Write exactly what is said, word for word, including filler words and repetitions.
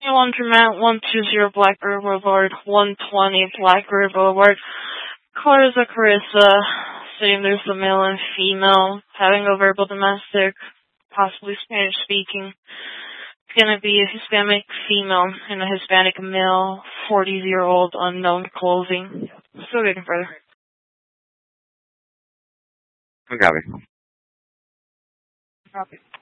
Laundromat, one two zero Blackbird Boulevard, one twenty Blackbird Boulevard. Caller is a Carissa, saying there's a male and female having a verbal domestic, possibly Spanish speaking. It's going to be a Hispanic female and a Hispanic male, forty-year-old unknown clothing. Still getting further. Copy. Copy.